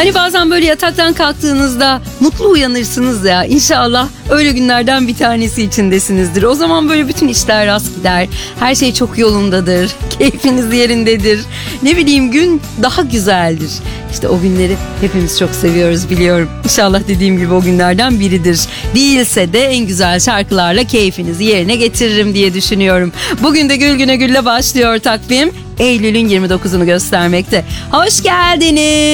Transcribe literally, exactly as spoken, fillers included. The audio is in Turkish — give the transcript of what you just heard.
Hani bazen böyle yataktan kalktığınızda mutlu uyanırsınız ya. İnşallah öyle günlerden bir tanesi içindesinizdir. O zaman böyle bütün işler rast gider. Her şey çok yolundadır. Keyfiniz yerindedir. Ne bileyim, gün daha güzeldir. İşte o günleri hepimiz çok seviyoruz, biliyorum. İnşallah dediğim gibi o günlerden biridir. Değilse de en güzel şarkılarla keyfinizi yerine getiririm diye düşünüyorum. Bugün de Gül Güne Gül'le başlıyor takvim. Eylül'ün yirmi dokuzunu göstermekte. Hoş geldiniz.